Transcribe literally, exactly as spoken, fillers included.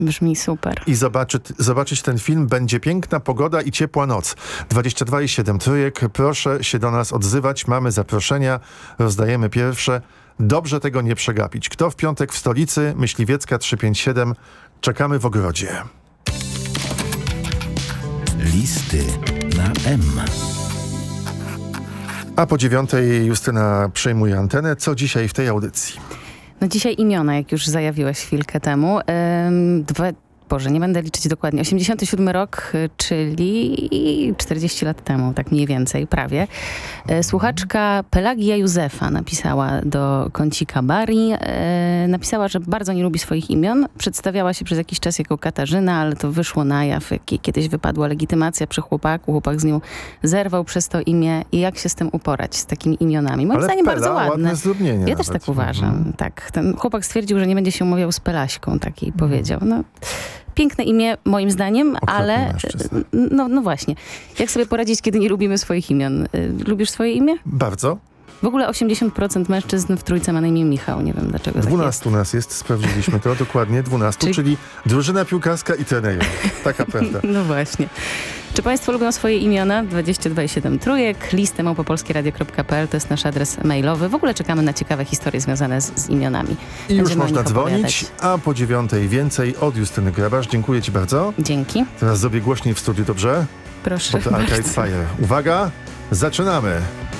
Brzmi super. I zobaczyć, zobaczyć ten film. Będzie piękna pogoda i ciepła noc. dwadzieścia dwa i siedem trójek. Proszę się do nas odzywać. Mamy zaproszenia. Rozdajemy pierwsze. Dobrze tego nie przegapić. Kto w piątek w stolicy? Myśliwiecka trzysta pięćdziesiąt siedem. Czekamy w ogrodzie. Listy na M. A po dziewiątej Justyna przejmuje antenę. Co dzisiaj w tej audycji? No dzisiaj imiona, jak już zajawiłeś chwilkę temu. Ym, dwa, Boże, nie będę liczyć dokładnie. osiemdziesiąty siódmy rok, czyli czterdzieści lat temu, tak mniej więcej, prawie. Słuchaczka Pelagia Józefa napisała do kącika Bari. Napisała, że bardzo nie lubi swoich imion. Przedstawiała się przez jakiś czas jako Katarzyna, ale to wyszło na jaw. Kiedyś wypadła legitymacja przy chłopaku. Chłopak z nią zerwał przez to imię. I jak się z tym uporać, z takimi imionami? Moim ale zdaniem Pela, bardzo ładne. ładne zdrobnienie Ja nawet. też tak uważam. Mhm. Tak. Ten chłopak stwierdził, że nie będzie się umawiał z Pelaśką, takiej mhm. powiedział. No, piękne imię, moim zdaniem, Okropny ale no, no właśnie. Jak sobie poradzić, kiedy nie lubimy swoich imion? Lubisz swoje imię? Bardzo. W ogóle osiemdziesiąt procent mężczyzn w trójce ma na imię Michał. Nie wiem dlaczego dwunastu tak jest. nas jest, sprawdziliśmy to, dokładnie dwunastu, czyli... czyli drużyna piłkarska i trenerzy. Taka prawda. No właśnie. Czy państwo lubią swoje imiona? dwadzieścia dwa i siedem trójek, listy małpa polskie radio kropka p l to jest nasz adres mailowy. W ogóle czekamy na ciekawe historie związane z, z imionami. I już Będziemy można dzwonić, a po dziewiątej więcej od Justyny Grabarz. Dziękuję ci bardzo. Dzięki. Teraz zrobię głośniej w studiu, dobrze? Proszę. Bo to Arcade Fire. Uwaga, zaczynamy.